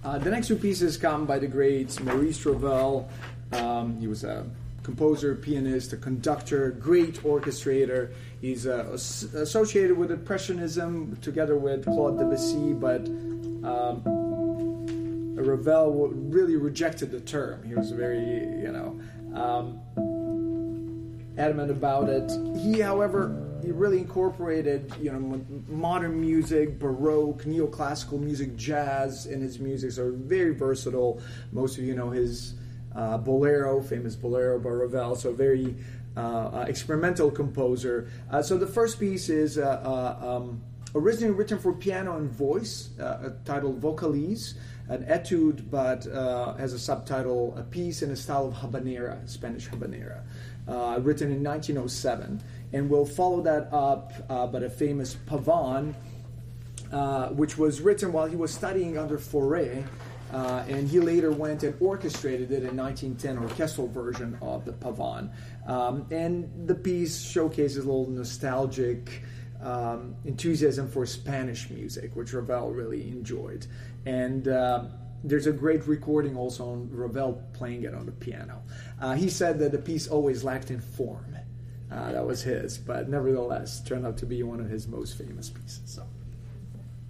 The next two pieces come by the great Maurice Ravel. He was a composer, pianist, a conductor, great orchestrator. He's associated with Impressionism together with Claude Debussy, but Ravel really rejected the term. He was very, adamant about it. He, however, he really incorporated, modern music, Baroque, neoclassical music, jazz in his music. So very versatile. Most of you know his Bolero, famous Bolero by Ravel. So very experimental composer. So the first piece is originally written for piano and voice, titled Vocalise, an etude, but has a subtitle, A Piece in the Style of Habanera, Spanish Habanera, written in 1907. And we'll follow that up by a famous Pavane, which was written while he was studying under Fauré, and he later went and orchestrated it in 1910, orchestral version of the Pavane. And the piece showcases a little nostalgic enthusiasm for Spanish music, which Ravel really enjoyed. And there's a great recording also on Ravel playing it on the piano. He said that the piece always lacked in form. That was his, but nevertheless turned out to be one of his most famous pieces. So.